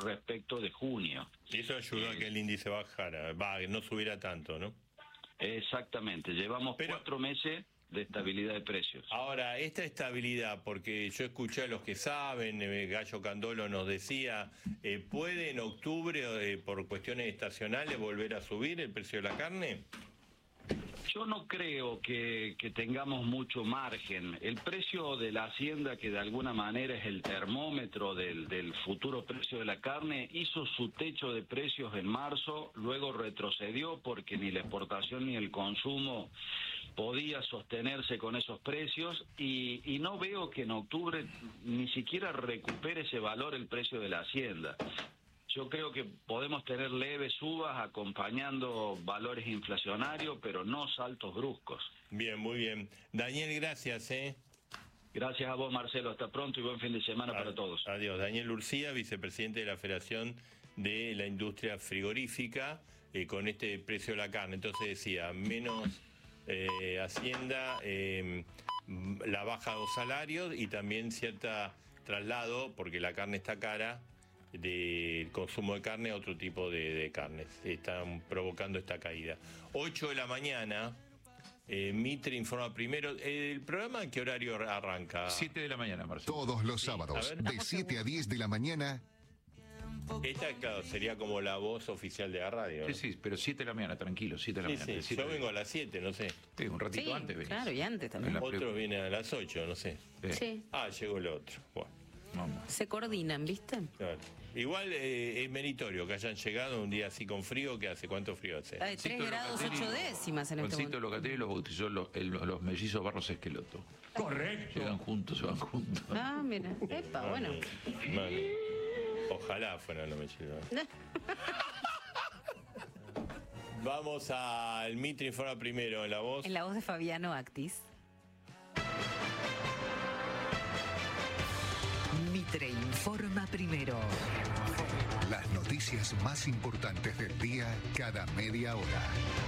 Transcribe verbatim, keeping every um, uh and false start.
respecto de junio. Y eso ayudó eh, a que el índice bajara, va, no subiera tanto, ¿no? Exactamente, llevamos Pero, cuatro meses de estabilidad de precios. Ahora, esta estabilidad, porque yo escuché a los que saben, eh, Gallo Candolo nos decía, eh, ¿puede en octubre, eh, por cuestiones estacionales, volver a subir el precio de la carne? Yo no creo que, que tengamos mucho margen. El precio de la hacienda, que de alguna manera es el termómetro del, del futuro precio de la carne, hizo su techo de precios en marzo, luego retrocedió porque ni la exportación ni el consumo podía sostenerse con esos precios y, y no veo que en octubre ni siquiera recupere ese valor el precio de la hacienda. Yo creo que podemos tener leves subas acompañando valores inflacionarios, pero no saltos bruscos. Bien, muy bien. Daniel, gracias, ¿eh? Gracias a vos, Marcelo. Hasta pronto y buen fin de semana Ad- para todos. Adiós. Daniel Urcía, vicepresidente de la Federación de la Industria Frigorífica, eh, con este precio de la carne. Entonces decía, menos eh, hacienda, eh, la baja de los salarios y también cierta traslado, porque la carne está cara, del consumo de carne a otro tipo de, de carnes. Están provocando esta caída. ocho de la mañana, eh, Mitre informa primero. ¿El programa en qué horario arranca? siete de la mañana, Marcelo. Todos los sábados, de siete a diez de la mañana. Esta, claro, sería como la voz oficial de la radio, ¿no? Sí, sí, pero siete de la mañana, tranquilo, siete de la Sí, mañana. sí. siete Yo de... vengo a las siete, no sé. Sí, un ratito Sí, antes venís. claro, y antes también. La Otro pre- viene a las ocho, no sé. Sí. Sí. Ah, llegó el otro. Bueno, Vamos. Se coordinan, ¿viste? claro. Igual eh, es meritorio que hayan llegado un día así con frío. ¿Qué hace? ¿Cuánto frío hace? Hay tres Juancito grados Locatelli- ocho décimas en este Juancito momento. Locatelli los bautizó los, el- los mellizos Barros Esqueloto. Correcto. Llegan juntos, se van juntos. Ah, mira. Epa, bueno. Bueno, ojalá fueran los mellizos. Vamos al Mitre Informa primero en la voz. En la voz de Fabiano Actis. Mitre informa primero. Las noticias más importantes del día cada media hora.